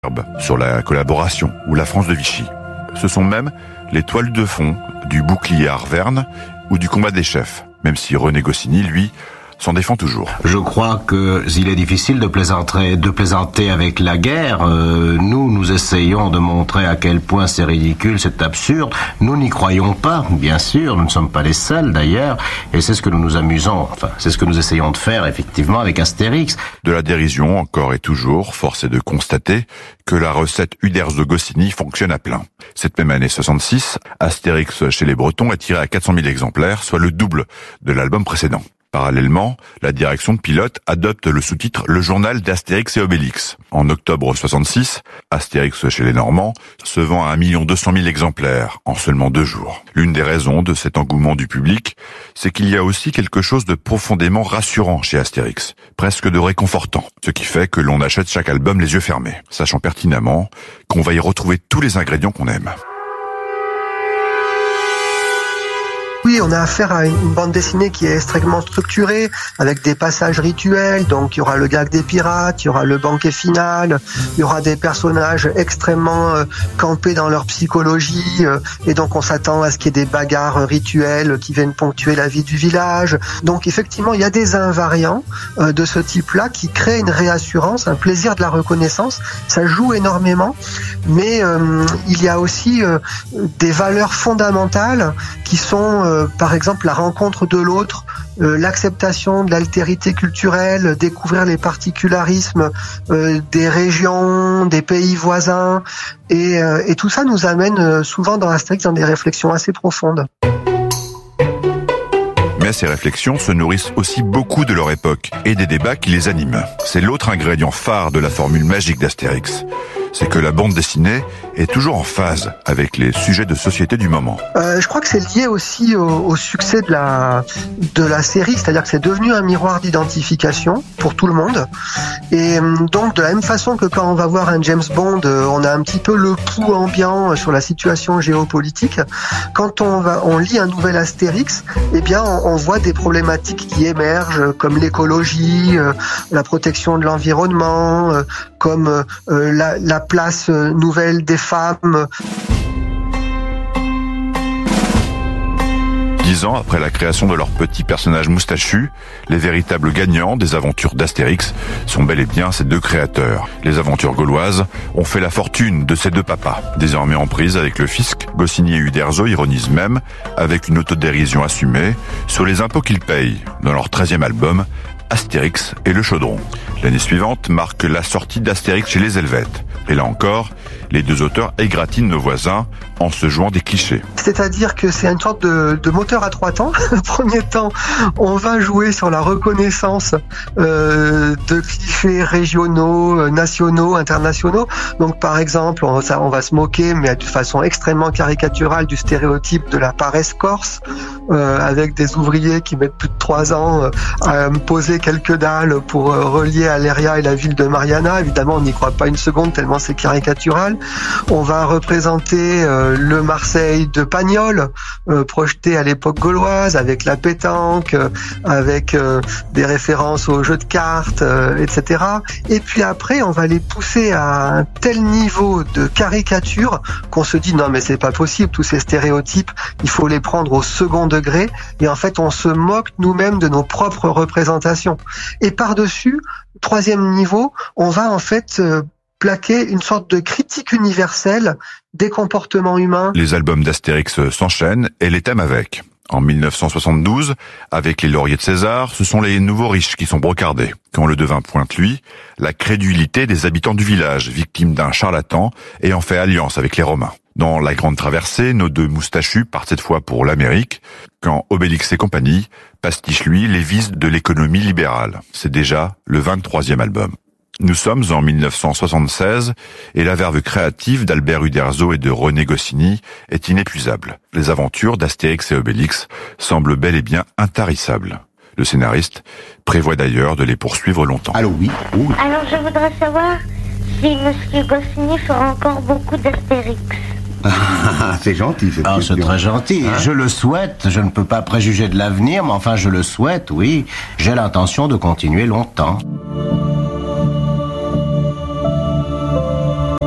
sur la collaboration ou la France de Vichy. Ce sont même les toiles de fond du bouclier Arverne ou du combat des chefs, même si René Goscinny, lui, s'en défend toujours. Je crois qu'il est difficile de plaisanter avec la guerre. Nous essayons de montrer à quel point c'est ridicule, c'est absurde. Nous n'y croyons pas, bien sûr, nous ne sommes pas les seuls d'ailleurs, et c'est ce que nous nous amusons, c'est ce que nous essayons de faire effectivement avec Astérix. De la dérision encore et toujours, force est de constater que la recette Uderzo-Goscinny fonctionne à plein. Cette même année 66, Astérix chez les Bretons est tiré à 400 000 exemplaires, soit le double de l'album précédent. Parallèlement, la direction de Pilote adopte le sous-titre Le Journal d'Astérix et Obélix. En octobre 66, Astérix chez les Normands se vend à 1 200 000 exemplaires en seulement 2 jours. L'une des raisons de cet engouement du public, c'est qu'il y a aussi quelque chose de profondément rassurant chez Astérix, presque de réconfortant, ce qui fait que l'on achète chaque album les yeux fermés, sachant pertinemment qu'on va y retrouver tous les ingrédients qu'on aime. Oui, on a affaire à une bande dessinée qui est extrêmement structurée, avec des passages rituels. Donc, il y aura le gag des pirates, il y aura le banquet final, il y aura des personnages extrêmement campés dans leur psychologie. Et donc, on s'attend à ce qu'il y ait des bagarres rituelles qui viennent ponctuer la vie du village. Donc, effectivement, il y a des invariants de ce type-là qui créent une réassurance, un plaisir de la reconnaissance. Ça joue énormément. Mais il y a aussi des valeurs fondamentales qui sont par exemple la rencontre de l'autre, l'acceptation de l'altérité culturelle, découvrir les particularismes des régions, des pays voisins, et tout ça nous amène souvent dans Astérix dans des réflexions assez profondes. Mais ces réflexions se nourrissent aussi beaucoup de leur époque et des débats qui les animent. C'est l'autre ingrédient phare de la formule magique d'Astérix. C'est que la bande dessinée est toujours en phase avec les sujets de société du moment. Je crois que c'est lié aussi au succès de la série, c'est-à-dire que c'est devenu un miroir d'identification pour tout le monde. Et donc de la même façon que quand on va voir un James Bond, on a un petit peu le pouls ambiant sur la situation géopolitique. Quand on lit un nouvel Astérix, eh bien on voit des problématiques qui émergent, comme l'écologie, la protection de l'environnement, comme la place nouvelle des femmes. 10 ans après la création de leur petit personnage moustachu, les véritables gagnants des aventures d'Astérix sont bel et bien ces deux créateurs. Les aventures gauloises ont fait la fortune de ces deux papas. Désormais en prise avec le fisc, Goscinny et Uderzo ironisent même, avec une autodérision assumée, sur les impôts qu'ils payent dans leur 13e album, Astérix et le Chaudron. L'année suivante marque la sortie d'Astérix chez les Helvètes. Et là encore, les deux auteurs égratignent nos voisins en se jouant des clichés. C'est-à-dire que c'est une sorte de moteur à 3 temps. Le premier temps, on va jouer sur la reconnaissance de clichés régionaux, nationaux, internationaux. Donc par exemple, on va se moquer, mais de façon extrêmement caricaturale, du stéréotype de la paresse corse, avec des ouvriers qui mettent plus de 3 ans à poser quelques dalles pour relier Aléria et la ville de Mariana. Évidemment, on n'y croit pas une seconde tellement c'est caricatural. On va représenter le Marseille de Pagnol, projeté à l'époque gauloise, avec la pétanque, avec des références aux jeux de cartes, etc. Et puis après, on va les pousser à un tel niveau de caricature qu'on se dit non mais c'est pas possible, tous ces stéréotypes, il faut les prendre au second degré. Et en fait, on se moque nous-mêmes de nos propres représentations. Et par-dessus, 3e niveau, on va en fait plaquer une sorte de critique universelle des comportements humains. Les albums d'Astérix s'enchaînent et les thèmes avec. En 1972, avec les lauriers de César, ce sont les nouveaux riches qui sont brocardés. Quand le devin pointe, lui, la crédulité des habitants du village, victimes d'un charlatan ayant fait alliance avec les Romains. Dans La Grande Traversée, nos deux moustachus partent cette fois pour l'Amérique, quand Obélix et compagnie pastichent, lui, les vices de l'économie libérale. C'est déjà le 23e album. Nous sommes en 1976 et la verve créative d'Albert Uderzo et de René Goscinny est inépuisable. Les aventures d'Astérix et Obélix semblent bel et bien intarissables. Le scénariste prévoit d'ailleurs de les poursuivre longtemps. Allô, oui. Alors je voudrais savoir si M. Goscinny fera encore beaucoup d'Astérix. C'est gentil, c'est très gentil. Je le souhaite. Je ne peux pas préjuger de l'avenir, mais enfin je le souhaite, oui. J'ai l'intention de continuer longtemps.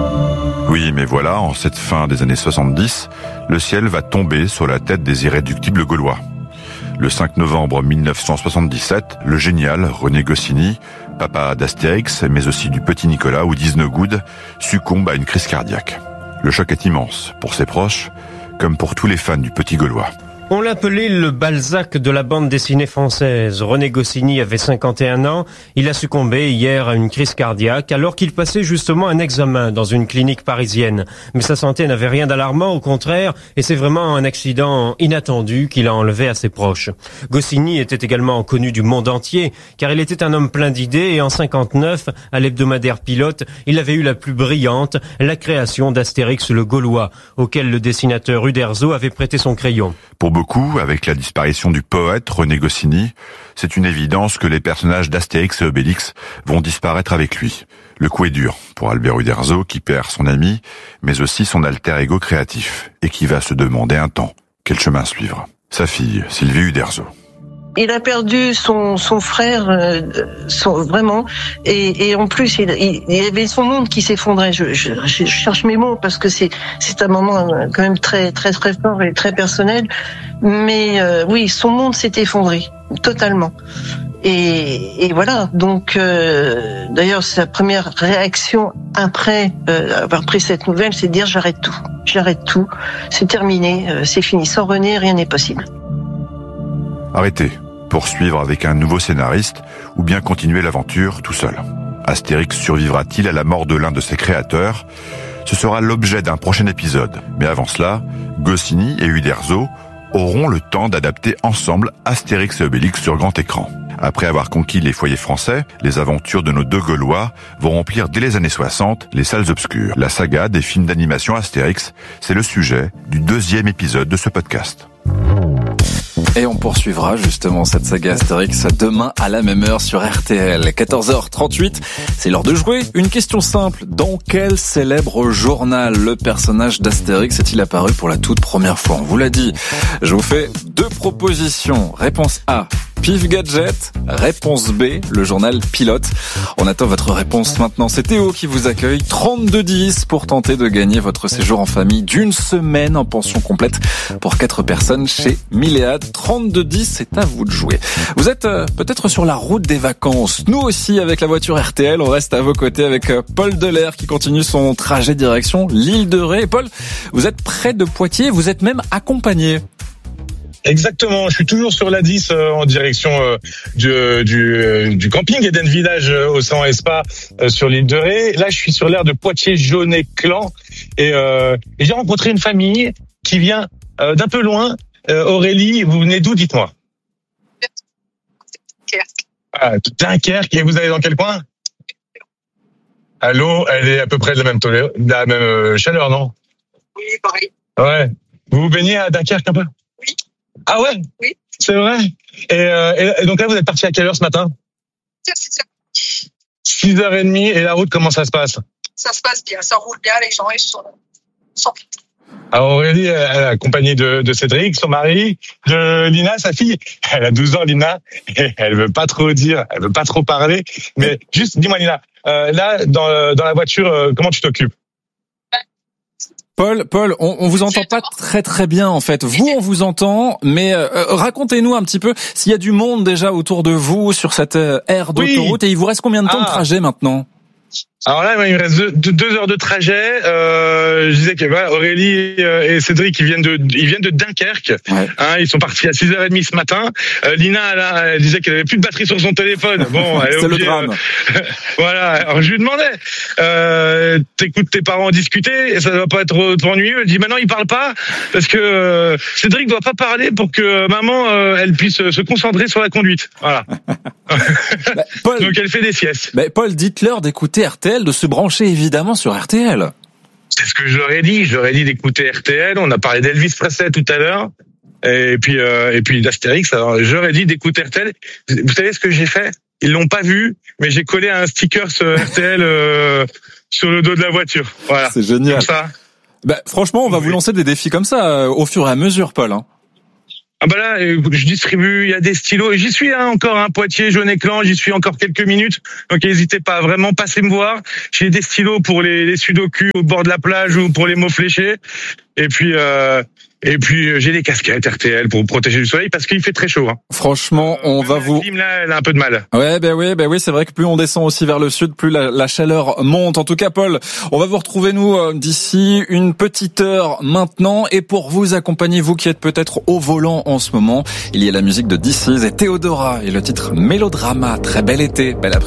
Oui, mais voilà, en cette fin des années 70, le ciel va tomber sur la tête des irréductibles gaulois. Le 5 novembre 1977, le génial René Goscinny, papa d'Astérix, mais aussi du petit Nicolas ou d'Isnogoud, succombe à une crise cardiaque. Le choc est immense pour ses proches, comme pour tous les fans du petit Gaulois. On l'appelait le Balzac de la bande dessinée française. René Goscinny avait 51 ans. Il a succombé hier à une crise cardiaque alors qu'il passait justement un examen dans une clinique parisienne. Mais sa santé n'avait rien d'alarmant, au contraire, et c'est vraiment un accident inattendu qu'il a enlevé à ses proches. Goscinny était également connu du monde entier, car il était un homme plein d'idées et en 59, à l'hebdomadaire Pilote, il avait eu la plus brillante, la création d'Astérix le Gaulois, auquel le dessinateur Uderzo avait prêté son crayon. Pour beaucoup, avec la disparition du poète René Goscinny, c'est une évidence que les personnages d'Astérix et Obélix vont disparaître avec lui. Le coup est dur pour Albert Uderzo qui perd son ami, mais aussi son alter ego créatif, et qui va se demander un temps quel chemin suivre. Sa fille, Sylvie Uderzo. Il a perdu son frère, vraiment, et en plus il y avait son monde qui s'effondrait. Je cherche mes mots parce que c'est un moment quand même très très très fort et très personnel. Mais oui, son monde s'est effondré totalement. Et voilà. Donc d'ailleurs sa première réaction après avoir pris cette nouvelle, c'est de dire j'arrête tout, c'est terminé, c'est fini. Sans René, rien n'est possible. Arrêtez. Poursuivre avec un nouveau scénariste ou bien continuer l'aventure tout seul. Astérix survivra-t-il à la mort de l'un de ses créateurs ? Ce sera l'objet d'un prochain épisode. Mais avant cela, Goscinny et Uderzo auront le temps d'adapter ensemble Astérix et Obélix sur grand écran. Après avoir conquis les foyers français, les aventures de nos deux Gaulois vont remplir dès les années 60 les salles obscures. La saga des films d'animation Astérix, c'est le sujet du 2e épisode de ce podcast. Et on poursuivra justement cette saga Astérix demain à la même heure sur RTL. 14h38, c'est l'heure de jouer. Une question simple. Dans quel célèbre journal le personnage d'Astérix est-il apparu pour la toute première fois ? On vous l'a dit. Je vous fais 2 propositions. Réponse A, Pif Gadget. Réponse B, le journal Pilote. On attend votre réponse maintenant. C'est Théo qui vous accueille. 3210 pour tenter de gagner votre séjour en famille d'une semaine en pension complète pour 4 personnes chez Milléade. 3210, c'est à vous de jouer. Vous êtes peut-être sur la route des vacances. Nous aussi, avec la voiture RTL, on reste à vos côtés avec Paul Delair qui continue son trajet direction l'île de Ré. Paul, vous êtes près de Poitiers, vous êtes même accompagné. Exactement, je suis toujours sur l'A10 en direction du camping Eden Village Océan et Spa sur l'île de Ré. Là, je suis sur l'aire de Poitiers-Jaunet-Clan et j'ai rencontré une famille qui vient d'un peu loin. Aurélie, vous venez d'où, dites-moi? Dunkerque. Et vous allez dans quel coin? L'eau, elle est à peu près de la même chaleur, non? Oui, pareil. Ouais. Vous vous baignez à Dunkerque un peu? Oui. Ah ouais? Oui. C'est vrai? Et donc là, vous êtes parti à quelle heure ce matin? 6h30. Et la route, comment ça se passe? Ça se passe bien, ça roule bien, les gens, ils sont Alors Aurélie, elle est accompagnée de Cédric, son mari, de Lina, sa fille. Elle a 12 ans, Lina, et elle veut pas trop dire, elle veut pas trop parler. Mais juste, dis-moi Lina, là, dans la voiture, comment tu t'occupes? Paul, on vous entend pas très très bien en fait. Vous, on vous entend, mais racontez-nous un petit peu s'il y a du monde déjà autour de vous sur cette aire d'autoroute. Et il vous reste combien de temps de trajet maintenant? Alors là, il me reste 2 heures de trajet. Je disais que voilà, Aurélie et Cédric, ils viennent de Dunkerque. Ouais. Hein, ils sont partis à 6h30 ce matin. Lina, là, elle disait qu'elle avait plus de batterie sur son téléphone. Bon, elle est c'est obligée, le drame. Voilà. Alors je lui demandais, t'écoutes tes parents discuter et ça doit pas être trop ennuyeux. Elle dit, maintenant ils parlent pas parce que Cédric doit pas parler pour que maman, elle puisse se concentrer sur la conduite. Voilà. Paul, donc elle fait des siestes. Paul, dites-leur d'écouter RTL, de se brancher évidemment sur RTL. C'est ce que je leur ai dit. Je leur ai dit d'écouter RTL. On a parlé d'Elvis Presley tout à l'heure. Et puis d'Astérix. Alors, je leur ai dit d'écouter RTL. Vous savez ce que j'ai fait? Ils l'ont pas vu, mais j'ai collé un sticker sur RTL sur le dos de la voiture. Voilà. C'est génial. Comme ça. Franchement, on va vous lancer des défis comme ça au fur et à mesure, Paul. Hein. Ah bah là, je distribue, il y a des stylos, et j'y suis encore, Poitiers, Jaune-Éclan, j'y suis encore quelques minutes, donc n'hésitez pas, vraiment, passez me voir. J'ai des stylos pour les sudoku au bord de la plage ou pour les mots fléchés, et puis j'ai des casquettes RTL pour vous protéger du soleil parce qu'il fait très chaud. Franchement, on va vous... La clim, là, elle a un peu de mal. Ouais, oui, c'est vrai que plus on descend aussi vers le sud, plus la chaleur monte. En tout cas, Paul, on va vous retrouver, nous, d'ici une petite heure maintenant. Et pour vous accompagner, vous qui êtes peut-être au volant en ce moment, il y a la musique de DC's et Théodora et le titre Mélodrama. Très bel été, bel après-midi.